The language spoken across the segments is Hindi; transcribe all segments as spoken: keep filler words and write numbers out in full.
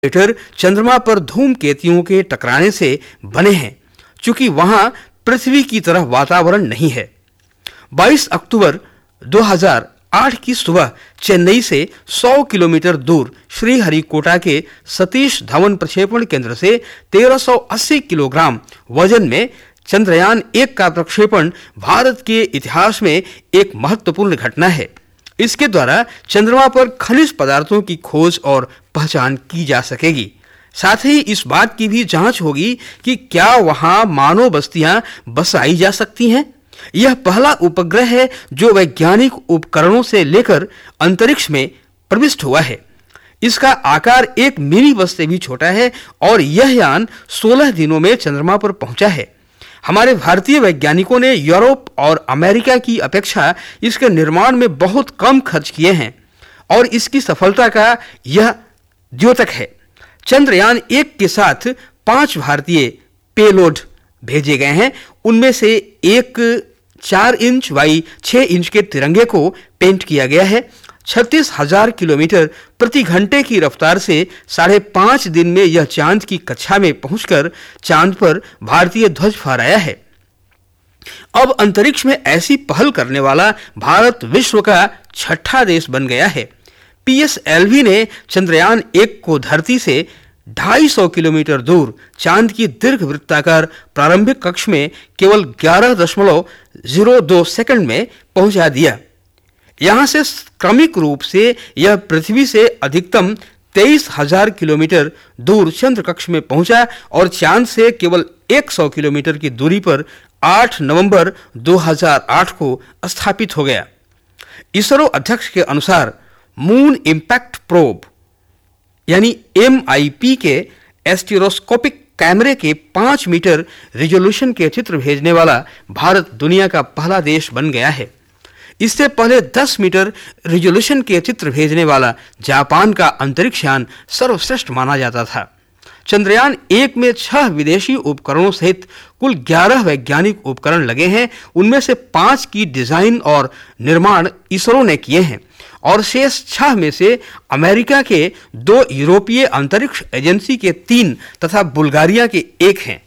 क्रेटर चंद्रमा पर धूमकेतुओं के टकराने से बने हैं, चूंकि वहां पृथ्वी की तरह वातावरण नहीं है। बाईस अक्टूबर दो हज़ार आठ की सुबह चेन्नई से सौ किलोमीटर दूर श्रीहरिकोटा के सतीश धवन प्रक्षेपण केंद्र से तेरह सौ अस्सी किलोग्राम वजन में चंद्रयान एक का प्रक्षेपण भारत के इतिहास में एक महत्वपूर्ण घटना है। इसके द्वारा चंद्रमा पर खनिज पदार्थों की खोज और पहचान की जा सकेगी। साथ ही इस बात की भी जांच होगी कि क्या वहां मानव बस्तियां बसाई जा सकती हैं। यह पहला उपग्रह है जो वैज्ञानिक उपकरणों से लेकर अंतरिक्ष में प्रविष्ट हुआ है। इसका आकार एक मिनी बस से भी छोटा है और यह यान सोलह दिनों में चंद्रमा पर पहुंचा है। हमारे भारतीय वैज्ञानिकों ने यूरोप और अमेरिका की अपेक्षा इसके निर्माण में बहुत कम खर्च किए हैं और इसकी सफलता का यह द्योतक है। चंद्रयान एक के साथ पांच भारतीय पेलोड भेजे गए हैं। उनमें से एक चार इंच बाई छह इंच के तिरंगे को पेंट किया गया है। छत्तीस हजार किलोमीटर प्रति घंटे की रफ्तार से साढ़े पांच दिन में यह चांद की कक्षा में पहुंचकर चांद पर भारतीय ध्वज फहराया है। अब अंतरिक्ष में ऐसी पहल करने वाला भारत विश्व का छठा देश बन गया है। पीएसएलवी ने चंद्रयान एक को धरती से ढाई सौ किलोमीटर दूर चांद की दीर्घ वृत्ताकार प्रारंभिक कक्ष में केवल ग्यारह दशमलव शून्य दो सेकंड में पहुंचा दिया। यहां से क्रमिक रूप से यह पृथ्वी से अधिकतम तेईस हजार किलोमीटर दूर चंद्र कक्ष में पहुंचा और चांद से केवल सौ किलोमीटर की दूरी पर आठ नवंबर दो हज़ार आठ को स्थापित हो गया। इसरो अध्यक्ष के अनुसार मून इंपैक्ट प्रोब यानी एम आई पी के एस्टेरोस्कोपिक कैमरे के पांच मीटर रिजोल्यूशन के चित्र भेजने वाला भारत दुनिया का पहला देश बन गया है। इससे पहले दस मीटर रिजोल्यूशन के चित्र भेजने वाला जापान का अंतरिक्ष यान सर्वश्रेष्ठ माना जाता था। चंद्रयान एक में छह विदेशी उपकरणों सहित कुल ग्यारह वैज्ञानिक उपकरण लगे हैं। उनमें से पांच की डिजाइन और निर्माण इसरो ने किए हैं और शेष छह में से अमेरिका के दो, यूरोपीय अंतरिक्ष एजेंसी के तीन तथा बुल्गारिया के एक हैं।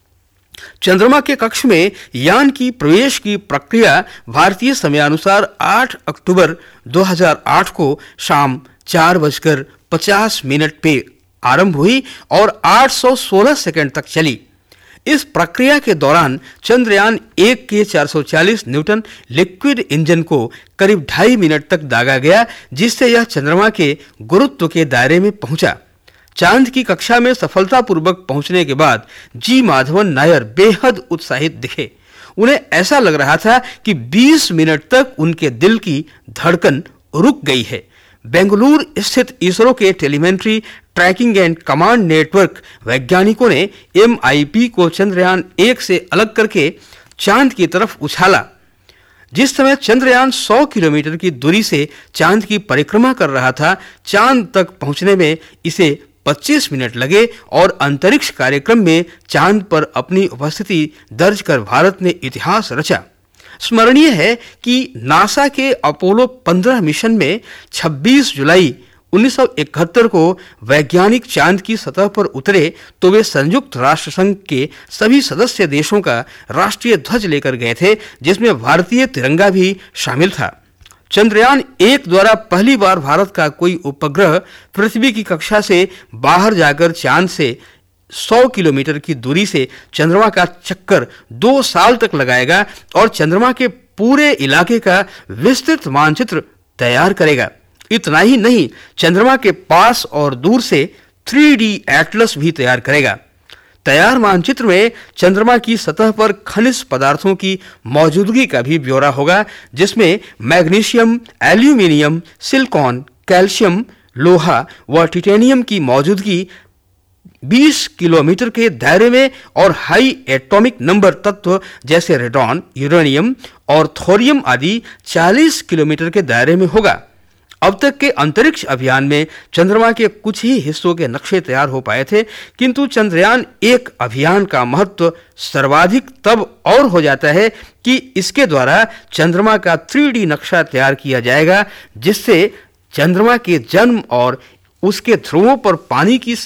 चंद्रमा के कक्ष में यान की प्रवेश की प्रक्रिया भारतीय समयानुसार आठ अक्टूबर दो हज़ार आठ को शाम चार बजकर पचास मिनट पे आरंभ हुई और आठ सौ सोलह सेकंड तक चली। इस प्रक्रिया के दौरान चंद्रयान एक के चार सौ चालीस न्यूटन लिक्विड इंजन को करीब ढाई मिनट तक दागा गया, जिससे यह चंद्रमा के गुरुत्व के दायरे में पहुंचा। चांद की कक्षा में सफलतापूर्वक पहुंचने के बाद जी माधवन नायर बेहद उत्साहित दिखे। उन्हें ऐसा लग रहा था कि बीस मिनट तक उनके दिल की धड़कन रुक गई है। बेंगलुरु स्थित इसरो के telemetry tracking and command network वैज्ञानिकों ने एम आई पी को चंद्रयान एक से अलग करके चांद की तरफ उछाला। जिस समय चंद्रयान सौ किलोमीटर की दूरी से चांद की परिक्रमा कर रहा था, चांद तक पहुंचने में इसे पच्चीस मिनट लगे और अंतरिक्ष कार्यक्रम में चांद पर अपनी उपस्थिति दर्ज कर भारत ने इतिहास रचा। स्मरणीय है कि नासा के अपोलो पंद्रह मिशन में छब्बीस जुलाई उन्नीस सौ इकहत्तर को वैज्ञानिक चांद की सतह पर उतरे तो वे संयुक्त राष्ट्र संघ के सभी सदस्य देशों का राष्ट्रीय ध्वज लेकर गए थे, जिसमें भारतीय तिरंगा भी शामिल था। चंद्रयान एक द्वारा पहली बार भारत का कोई उपग्रह पृथ्वी की कक्षा से बाहर जाकर चांद से सौ किलोमीटर की दूरी से चंद्रमा का चक्कर दो साल तक लगाएगा और चंद्रमा के पूरे इलाके का विस्तृत मानचित्र तैयार करेगा। इतना ही नहीं, चंद्रमा के पास और दूर से थ्री डी एटलस भी तैयार करेगा। तैयार मानचित्र में चंद्रमा की सतह पर खनिज पदार्थों की मौजूदगी का भी ब्यौरा होगा, जिसमें मैग्नीशियम, एल्यूमिनियम, सिलिकॉन, कैल्शियम, लोहा व टिटेनियम की मौजूदगी बीस किलोमीटर के दायरे में और हाई एटॉमिक नंबर तत्व जैसे रेडॉन, यूरेनियम और थोरियम आदि चालीस किलोमीटर के दायरे में होगा। अब तक के अंतरिक्ष अभियान में चंद्रमा के कुछ ही हिस्सों के नक्शे तैयार हो पाए थे, किंतु चंद्रयान एक अभियान का महत्व सर्वाधिक तब और हो जाता है कि इसके द्वारा चंद्रमा का थ्री डी नक्शा तैयार किया जाएगा, जिससे चंद्रमा के जन्म और उसके ध्रुवों पर पानी की